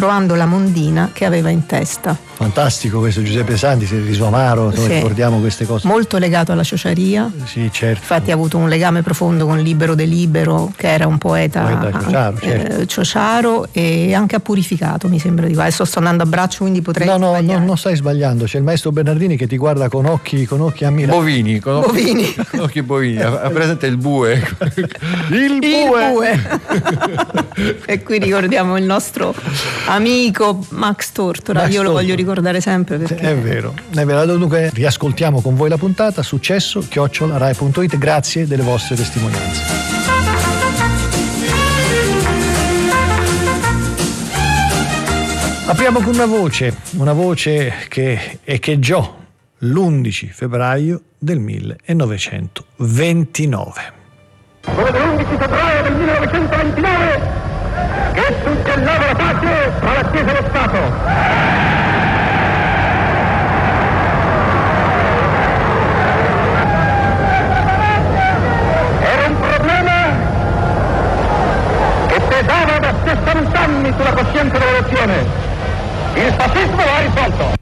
trovando la mondina che aveva in testa. Fantastico questo Giuseppe Santi, si è riso amaro, Sì. ricordiamo queste cose. Molto legato alla ciociaria. Sì, certo. Infatti ha avuto un legame profondo con Libero De Libero, che era un poeta ciociaro, certo. ciociaro, e anche ha purificato, mi sembra di qua. Adesso sto andando a braccio, quindi potrei sbagliare. No, non stai sbagliando, c'è il maestro Bernardini che ti guarda con occhi ammirati. Bovini. Occhi bovini. Ha presente il bue? Il bue. E qui ricordiamo il nostro amico Max Tortora. Io lo voglio ricordare sempre perché è vero. Dunque riascoltiamo con voi la puntata. successo@rai.it. Grazie delle vostre testimonianze. Apriamo con una voce che echeggiò l'11 febbraio del 1929. Come l'11 febbraio del 1929 che suggellava la pace tra la Chiesa e lo Stato. Era un problema che pesava da 60 anni sulla coscienza della nazione. Il fascismo l'ha risolto.